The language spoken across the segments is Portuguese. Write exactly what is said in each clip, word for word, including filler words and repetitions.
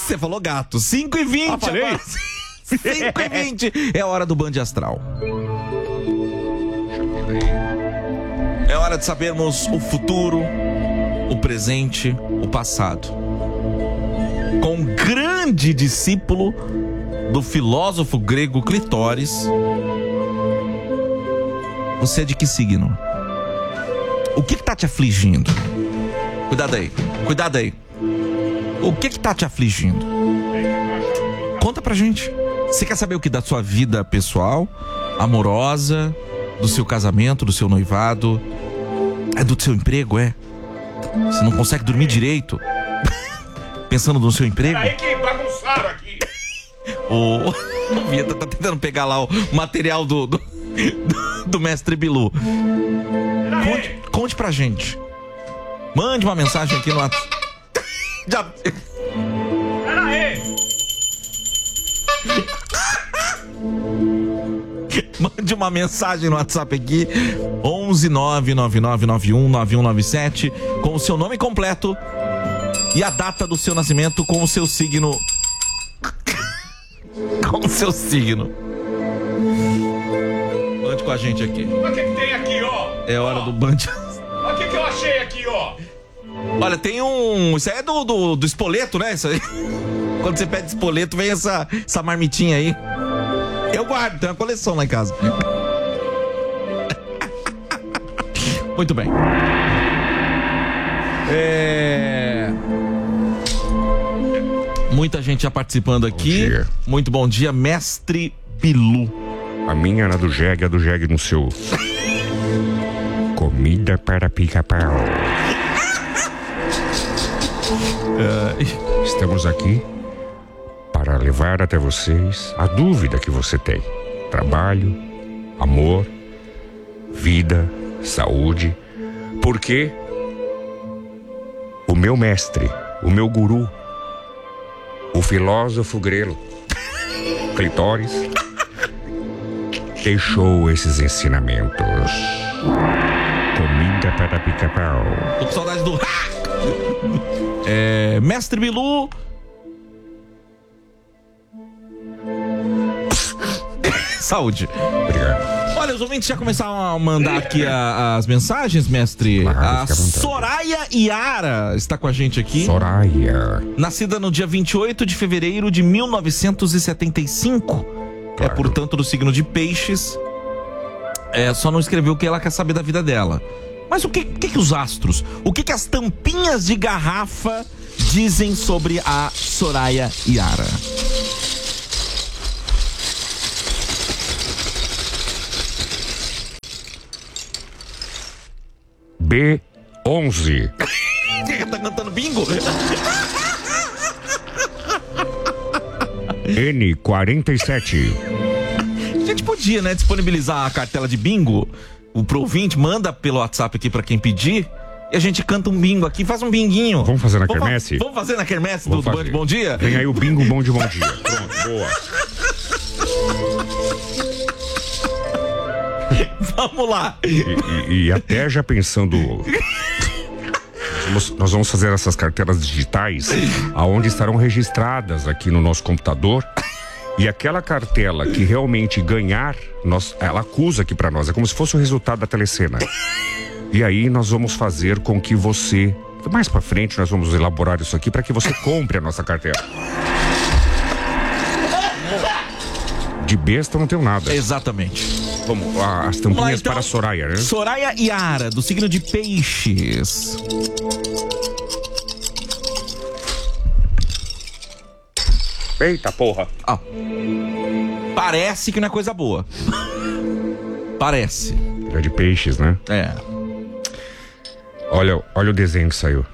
Você falou gato. cinco e vinte. Ah, falei? cinco e vinte. É hora do Band Astral. É hora de sabermos o futuro, o presente, o passado. Com um grande discípulo do filósofo grego Clitóris. Você é de que signo? O que que tá te afligindo? Cuidado aí, cuidado aí. O que que tá te afligindo? Conta pra gente. Você quer saber o que da sua vida pessoal, amorosa, do seu casamento, do seu noivado? É do seu emprego, é? Você não consegue dormir direito? Pensando no seu emprego? Aí que bagunçaram aqui. O Vieta tá tentando pegar lá o material do, do, do mestre Bilu. Conte, conte pra gente. Mande uma mensagem aqui no WhatsApp. Já... Pera aí. Mande uma mensagem no WhatsApp aqui, onze nove nove nove nove um nove um nove sete, com o seu nome completo e a data do seu nascimento com o seu signo. Com o seu signo. Mande com a gente aqui. Olha o que, que tem aqui, ó. É hora do Band. Olha o que, que eu achei aqui, ó. Olha, tem um... Isso aí é do, do, do espoleto, né? Isso aí. Quando você pede espoleto, vem essa, essa marmitinha aí. Eu guardo, tem uma coleção lá em casa. Muito bem. É... Muita gente já participando aqui. Bom dia. Muito bom dia, mestre Bilu. A minha na do jegue, a do jegue no seu. Comida para pica-pau. Uh... Estamos aqui para levar até vocês a dúvida que você tem. Trabalho, amor, vida, saúde. Porque o meu mestre, o meu guru, o filósofo grego Clitóris deixou esses ensinamentos. Comida para pica-pau. Tô com saudade do... É, mestre Bilu. Saúde. Obrigado. Olha, os ouvintes já começaram a mandar aqui a, as mensagens, mestre. Claro, A fica à vontade. Soraya Yara está com a gente aqui. Soraya. Nascida no dia vinte e oito de fevereiro de mil novecentos e setenta e cinco. É, Claro. portanto, do signo de Peixes. É, só não escreveu o que ela quer saber da vida dela. Mas o que, que, que os astros, o que, que as tampinhas de garrafa dizem sobre a Soraya Yara? B onze. Tá cantando bingo? N quarenta e sete. A gente podia, né, disponibilizar a cartela de bingo. O pro ouvinte manda pelo WhatsApp aqui pra quem pedir. E a gente canta um bingo aqui, faz um binguinho. Vamos fazer na Vamos fa- quermesse? Vamos fazer na quermesse do, Vamos do fazer. Band Bom Dia? Vem aí o bingo bom de bom dia. Pronto, boa. Vamos lá. E, e- e até já pensando... Nós, nós vamos fazer essas cartelas digitais aonde estarão registradas aqui no nosso computador. E aquela cartela que realmente ganhar, nós, ela acusa aqui pra nós. É como se fosse o resultado da telecena. E aí nós vamos fazer com que você... Mais pra frente nós vamos elaborar isso aqui para que você compre a nossa cartela. De besta eu não tenho nada. Exatamente. Vamos, a- as Vamos tampinhas lá, então. para a Soraya, né? Soraya Yara, do signo de Peixes. Eita porra. Ah. Parece que não é coisa boa. Parece. É de peixes, né? É. Olha, olha o desenho que saiu.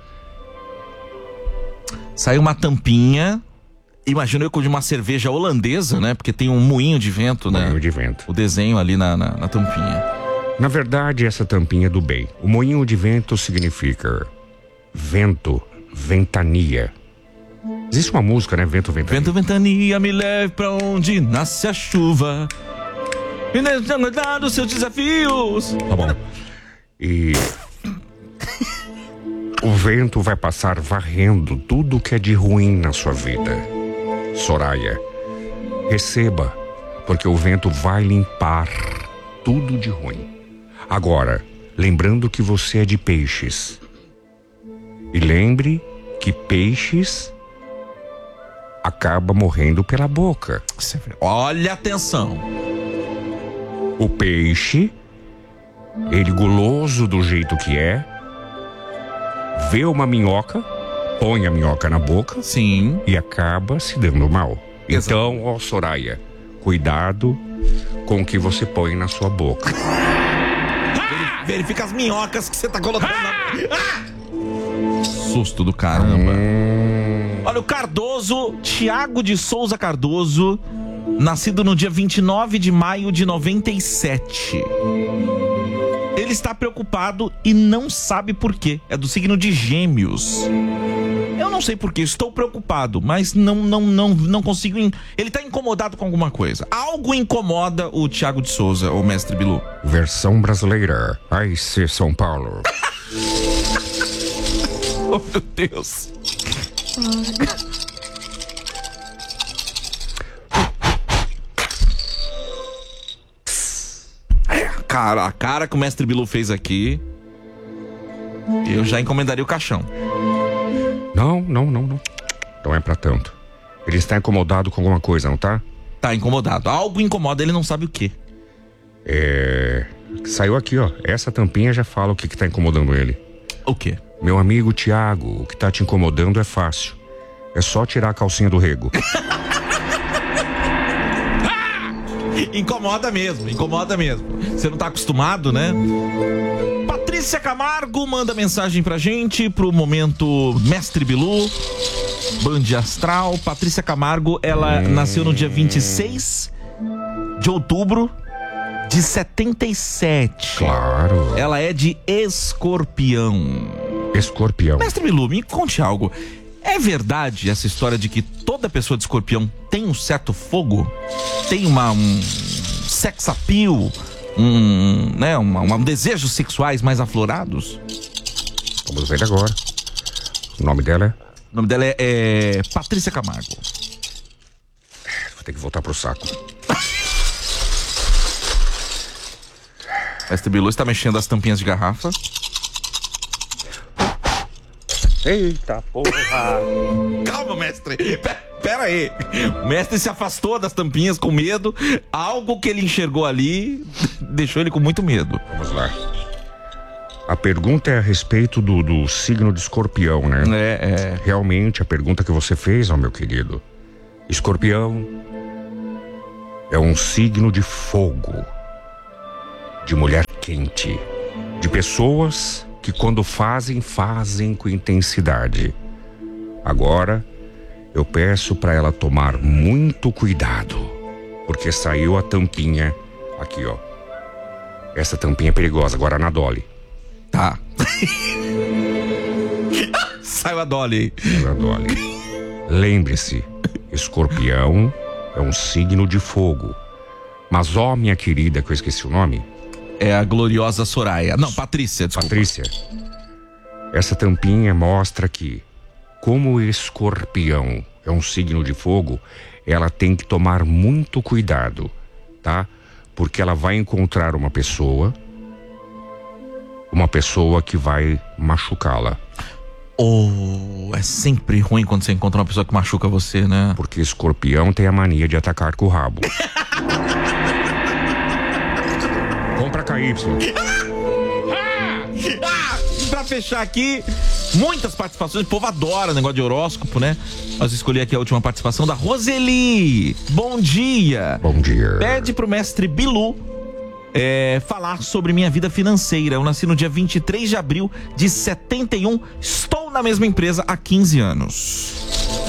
Saiu uma tampinha. Imagino eu, de uma cerveja holandesa, né? Porque tem um moinho de vento, né? Moinho de vento. O desenho ali na, na, na tampinha. Na verdade, essa tampinha é do bem. O moinho de vento significa vento, ventania. Existe uma música, né? Vento, ventania. Vento, ventania, me leve pra onde nasce a chuva. Me deixa andar dos seus desafios. Tá bom. E O vento vai passar varrendo tudo que é de ruim na sua vida. Soraya, receba, porque o vento vai limpar tudo de ruim. Agora, lembrando que você é de peixes. E lembre que peixes acaba morrendo pela boca. Olha, atenção. O peixe, ele guloso do jeito que é, vê uma minhoca, põe a minhoca na boca. Sim. E acaba se dando mal. Exato. Então, ó Soraya, cuidado com o que você põe na sua boca. Verifica as minhocas que você tá colocando na... Ah! Susto do caramba. Hum... Olha, o Cardoso, Tiago de Souza Cardoso, nascido no dia vinte e nove de maio de noventa e sete. Ele está preocupado e não sabe por quê. É do signo de Gêmeos. Eu não sei por quê, estou preocupado, mas não, não, não, não consigo... In... Ele está incomodado com alguma coisa. Algo incomoda o Tiago de Souza, o mestre Bilu. Versão brasileira. Ai, ser São Paulo. Oh, meu Deus. Cara, a cara que o mestre Bilu fez aqui, eu já encomendaria o caixão. Não, não, não, não. Não é pra tanto. Ele está incomodado com alguma coisa, não tá? Tá incomodado. Algo incomoda, ele não sabe o quê. É... Saiu aqui, ó. Essa tampinha já fala o que que tá incomodando ele. O quê? Meu amigo Tiago, o que tá te incomodando é fácil. É só tirar a calcinha do rego. Incomoda mesmo, incomoda mesmo. Você não tá acostumado, né? Patrícia Camargo manda mensagem pra gente, pro momento Mestre Bilu, Band Astral. Patrícia Camargo, ela hum... nasceu no dia vinte e seis de outubro de setenta e sete. Claro. Ela é de Escorpião. Escorpião. Mestre Bilu, me conte algo. É verdade essa história de que toda pessoa de Escorpião tem um certo fogo? Tem uma, um sex appeal? Um, né, uma, uma, um desejos sexuais mais aflorados? Vamos ver agora. O nome dela é? O nome dela é, é Patrícia Camargo. Vou ter que voltar pro saco. Mestre Bilu está mexendo as tampinhas de garrafa. Eita porra! Calma, mestre! Pera aí! O mestre se afastou das tampinhas com medo. Algo que ele enxergou ali deixou ele com muito medo. Vamos lá. A pergunta é a respeito do, do signo de Escorpião, né? É, é. Realmente, a pergunta que você fez, ó, meu querido. Escorpião é um signo de fogo, de mulher quente, de pessoas que quando fazem, fazem com intensidade. Agora, eu peço para ela tomar muito cuidado, porque saiu a tampinha aqui, ó. Essa tampinha é perigosa, Guaraná Dolly. Tá. Saiu a Dolly. Saiu a Dolly. Lembre-se, Escorpião é um signo de fogo. Mas, ó, minha querida, que eu esqueci o nome... É a gloriosa Soraya. Não, Patrícia, desculpa. Patrícia, essa tampinha mostra que, como o Escorpião é um signo de fogo, ela tem que tomar muito cuidado, tá? Porque ela vai encontrar uma pessoa, uma pessoa que vai machucá-la. Oh, é sempre ruim quando você encontra uma pessoa que machuca você, né? Porque Escorpião tem a mania de atacar com o rabo. Vamos pra K Y. Ah, pra fechar aqui, muitas participações. O povo adora negócio de horóscopo, né? Nós escolhi aqui a última participação da Roseli. Bom dia. Bom dia. Pede pro mestre Bilu é, falar sobre minha vida financeira. Eu nasci no dia vinte e três de abril de setenta e um. Estou na mesma empresa há quinze anos.